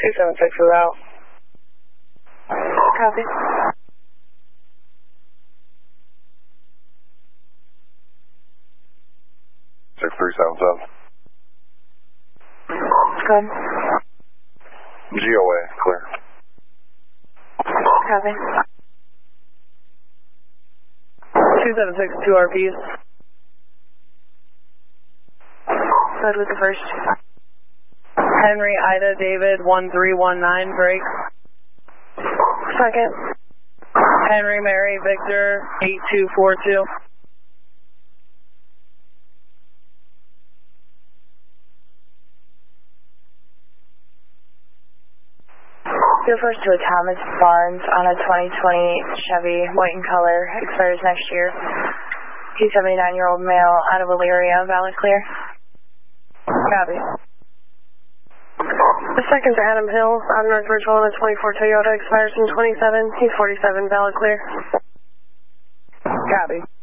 276 is out. Copy. 6377. Good. GOA, clear. Copy. 276, 2 RPs. Good with the first. Henry, Ida, David, 1319, break. Second. Henry, Mary, Victor, 8242. Your first to a Thomas Barnes on a 2020 Chevy, white in color, expires next year. He's 79-year-old male, out of Elyria, valid clear. Copy. The second to Adam Hill, out of North Ridgeville, on a 24 Toyota, expires in 27. He's 47, valid clear. Copy.